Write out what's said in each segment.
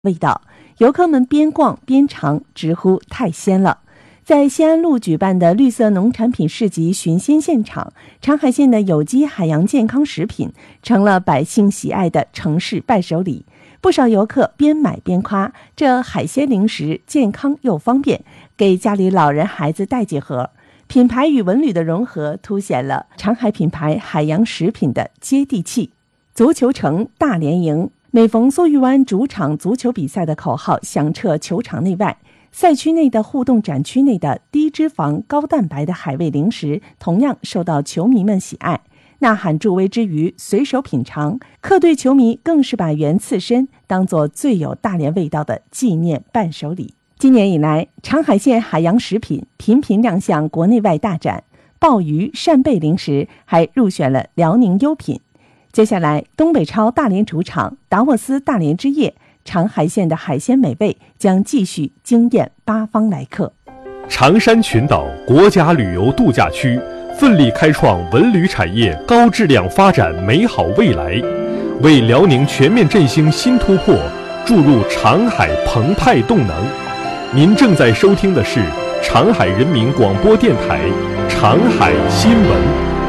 味道，游客们边逛边尝，直呼太鲜了。在西安路举办的绿色农产品市集寻鲜现场，长海县的有机海洋健康食品成了百姓喜爱的城市伴手礼。不少游客边买边夸，这海鲜零食健康又方便，给家里老人孩子带几盒。品牌与文旅的融合，凸显了长海品牌海洋食品的接地气。足球城大连营，每逢苏玉湾主场足球比赛的口号响彻球场内外，赛区内的互动展区内的低脂肪高蛋白的海味零食同样受到球迷们喜爱。呐喊助威之余，随手品尝，客队球迷更是把原刺身当作最有大连味道的纪念伴手礼。今年以来，长海县海洋食品频频亮相国内外大展，鲍鱼、扇贝零食还入选了辽宁优品。接下来，东北超大连主场达沃斯大连之夜，长海县的海鲜美味将继续惊艳八方来客。 长山群岛国家旅游度假区奋力开创文旅产业高质量发展美好未来，为辽宁全面振兴新突破注入长海澎湃动能。您正在收听的是长海人民广播电台长海新闻。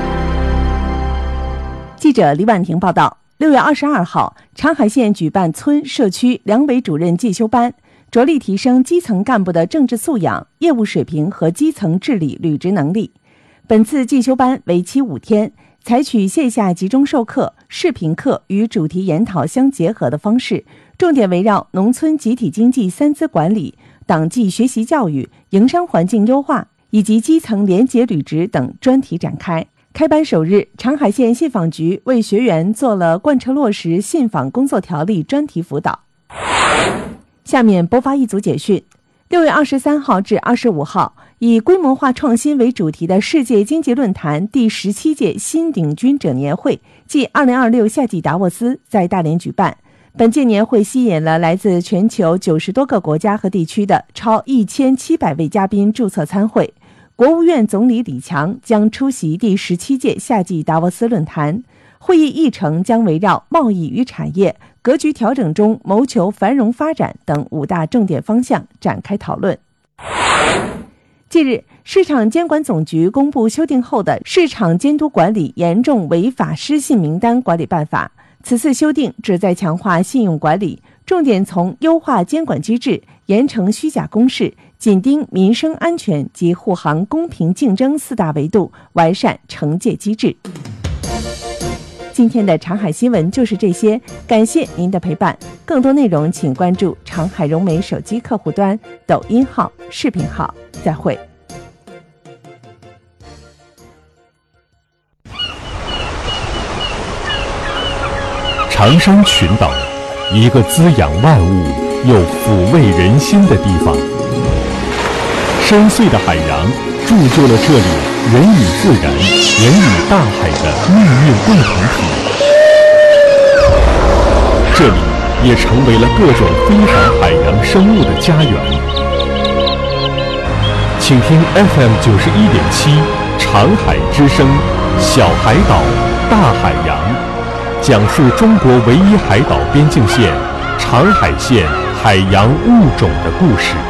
记者李婉婷报道，6月22号，长海县举办村社区两委主任进修班，着力提升基层干部的政治素养、业务水平和基层治理履职能力。本次进修班为期5天，采取线下集中授课、视频课与主题研讨相结合的方式，重点围绕农村集体经济3资管理、党纪学习教育、营商环境优化以及基层廉洁履职等专题展开。开班首日，长海县信访局为学员做了贯彻落实信访工作条例专题辅导。下面播发一组简讯。6月23号至25号，以规模化创新为主题的世界经济论坛第17届新领军者年会暨2026夏季达沃斯在大连举办。本届年会吸引了来自全球90多个国家和地区的超1700位嘉宾注册参会。国务院总理李强将出席第17届夏季达沃斯论坛，会议议程将围绕贸易与产业、格局调整中谋求繁荣发展等5大重点方向展开讨论。近日，市场监管总局公布修订后的《市场监督管理严重违法失信名单管理办法》，此次修订旨在强化信用管理，重点从优化监管机制、严惩虚假公示、紧盯民生安全及护航公平竞争4大维度，完善惩戒机制。今天的长海新闻就是这些，感谢您的陪伴。更多内容请关注长海融媒手机客户端、抖音号、视频号。再会。 长山群岛，一个滋养万物又抚慰人心的地方。深邃的海洋铸就了这里人与自然、人与大海的命运共同体。这里也成为了各种非凡海洋生物的家园。请听 FM 91.7长海之声，小海岛，大海洋，讲述中国唯一海岛边境线长海县海洋物种的故事。